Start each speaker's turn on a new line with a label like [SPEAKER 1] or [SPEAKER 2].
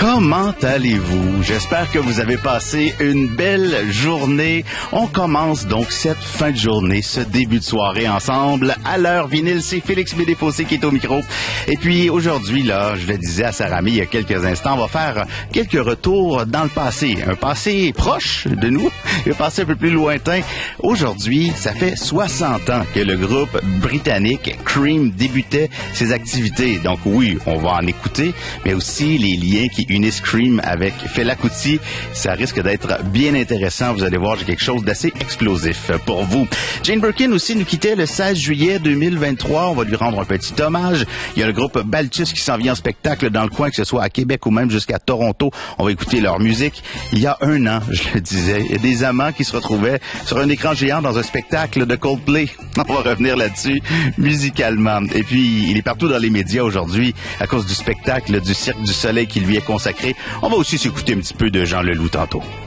[SPEAKER 1] Comment allez-vous? J'espère que vous avez passé une belle journée. On commence donc cette fin de journée, ce début de soirée ensemble. À l'heure vinyle, c'est Félix Médéfossé qui est au micro. Et puis aujourd'hui, là, je le disais à Sarah-Mé il y a quelques instants, on va faire quelques retours dans le passé. Un passé proche de nous, un passé un peu plus lointain. Aujourd'hui, ça fait 60 ans que le groupe britannique Cream débutait ses activités. Donc oui, on va en écouter, mais aussi les liens qui unissent Cream avec Fela Kuti. Ça risque d'être bien intéressant. Vous allez voir, j'ai quelque chose d'assez explosif pour vous. Jane Birkin aussi nous quittait le 16 juillet 2023. On va lui rendre un petit hommage. Il y a le groupe Balthus qui s'en vient en spectacle dans le coin, que ce soit à Québec ou même jusqu'à Toronto. On va écouter leur musique. Il y a un an, je le disais, il y a des amants qui se retrouvaient sur un écran géant dans un spectacle de Coldplay. On va revenir là-dessus musicalement. Et puis, il est partout dans les médias aujourd'hui à cause du spectacle du Cirque du Soleil qui lui est consacré. On va aussi s'écouter un petit peu de Jean Leloup tantôt.